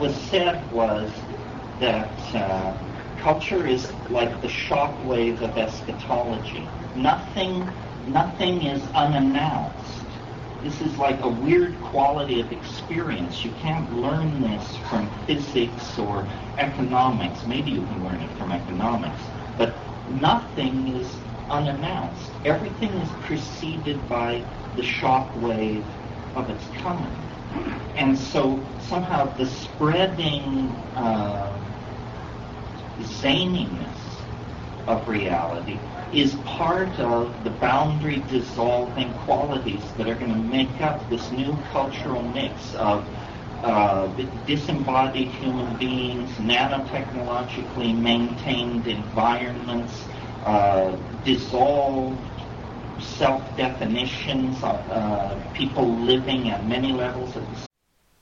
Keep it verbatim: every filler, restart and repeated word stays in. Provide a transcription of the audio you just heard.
was said was that uh, culture is like the shock wave of eschatology. Nothing, nothing is unannounced. This is like a weird quality of experience. You can't learn this from physics or economics. Maybe you can learn it from economics. But nothing is unannounced. Everything is preceded by the shock wave of its coming. And so somehow the spreading uh, zaniness of reality is part of the boundary dissolving qualities that are going to make up this new cultural mix of uh, disembodied human beings, nanotechnologically maintained environments, uh, dissolved self-definitions, uh, people living at many levels at the